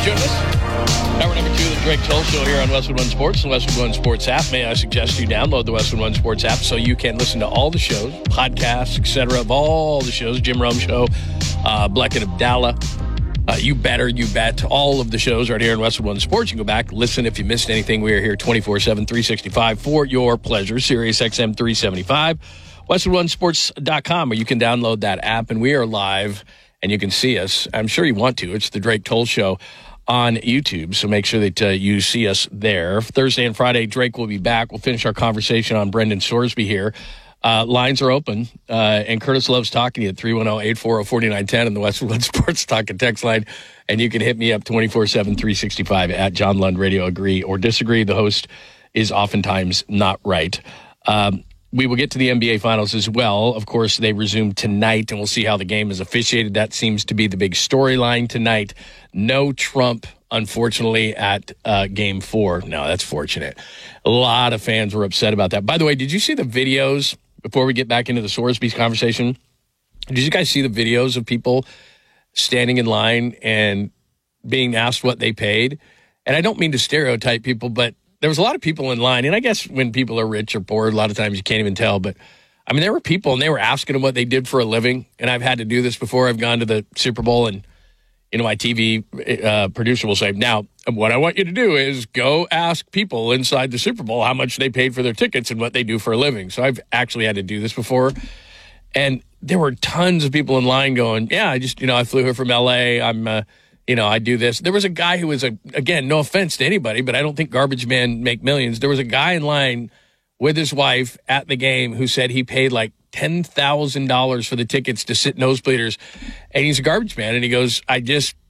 joining us. Hour number 2 of the Drake Toll Show here on Westwood One Sports, the Westwood One Sports app. May I suggest you download the Westwood One Sports app so you can listen to all the shows, podcasts, etc. of all the shows. Jim Rome Show, Bleck and Abdallah, You Better, You Bet. All of the shows right here in Westwood One Sports. You can go back, listen if you missed anything. We are here 24/7, 365 for your pleasure. Sirius XM 375, WestwoodOneSports.com, where you can download that app, and we are live, and you can see us. I'm sure you want to. It's the Drake Toll Show on YouTube, so make sure that you see us there. Thursday and Friday, Drake will be back. We'll finish our conversation on Brendan Sorsby here. Lines are open, and Curtis loves talking to you at 310-840-4910 in the Westwood One Sports Talk and Text line, and you can hit me up 24/7, 365 at John Lund Radio. Agree or disagree, the host is oftentimes not right. We will get to the NBA Finals as well. Of course, they resume tonight, and we'll see how the game is officiated. That seems to be the big storyline tonight. No Trump, unfortunately, at Game 4. No, that's fortunate. A lot of fans were upset about that. By the way, did you see the videos, before we get back into the Sorsby conversation, did you guys see the videos of people standing in line and being asked what they paid? And I don't mean to stereotype people, but there was a lot of people in line, and I guess when people are rich or poor, a lot of times you can't even tell. But, I mean, there were people, and they were asking them what they did for a living. And I've had to do this before. I've gone to the Super Bowl, and, you know, my TV producer will say, now, what I want you to do is go ask people inside the Super Bowl how much they paid for their tickets and what they do for a living. So I've actually had to do this before. And there were tons of people in line going, yeah, I flew here from L.A., I do this. There was a guy who was, again, no offense to anybody, but I don't think garbage men make millions. There was a guy in line with his wife at the game who said he paid like $10,000 for the tickets to sit nosebleeders. And he's a garbage man. And he goes, I'm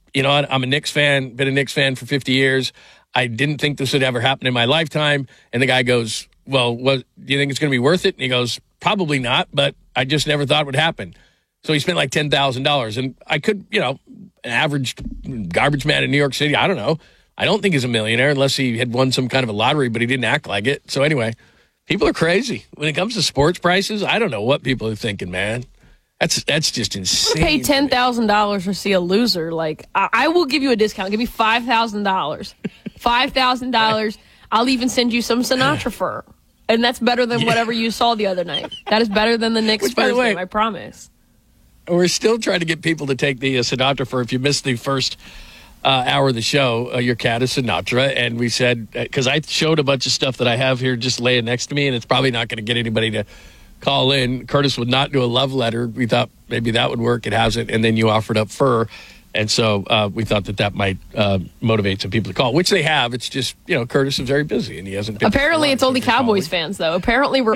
a Knicks fan, been a Knicks fan for 50 years. I didn't think this would ever happen in my lifetime. And the guy goes, well, do you think it's going to be worth it? And he goes, probably not, but I just never thought it would happen. So he spent like $10,000. And I could, an average garbage man in New York City, I don't know. I don't think he's a millionaire unless he had won some kind of a lottery, but he didn't act like it. So anyway, people are crazy. When it comes to sports prices, I don't know what people are thinking, man. That's just insane. Pay $10,000 to see a loser. Like, I will give you a discount. Give me $5,000. $5,000. I'll even send you some Sinatra fur. And that's better than whatever you saw the other night. That is better than the Knicks Spurs game, I promise. We're still trying to get people to take the Sinatra for, if you missed the first hour of the show, your cat is Sinatra. And we said, because I showed a bunch of stuff that I have here just laying next to me, and it's probably not going to get anybody to call in. Curtis would not do a love letter. We thought maybe that would work. It hasn't. And then you offered up fur. And so we thought that might motivate some people to call, which they have. It's just, Curtis is very busy, and he hasn't been. Apparently, it's only Cowboys fans, though. Apparently, we're